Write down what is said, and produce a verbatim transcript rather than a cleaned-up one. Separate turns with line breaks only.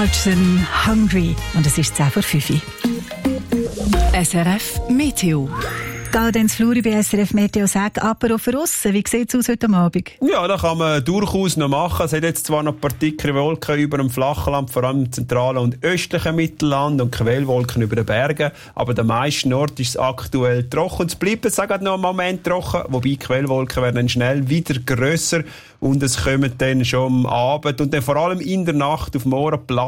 Hungry. Und es ist zehn vor fünf.
S R F Meteo.
Gaudenz Fluri bei S R F Meteo sagt, aber auch für aussen. Wie sieht es aus heute Abend?
Ja, das kann man durchaus noch machen. Es hat jetzt zwar noch ein paar dickere Wolken über dem Flachland, vor allem im zentralen und östlichen Mittelland und Quellwolken über den Bergen. Aber der meisten Ort ist es aktuell trocken. Es bleibt jetzt auch noch einen Moment trocken, wobei Quellwolken werden dann schnell wieder grösser und es kommen dann schon am Abend und dann vor allem in der Nacht auf morgen Platz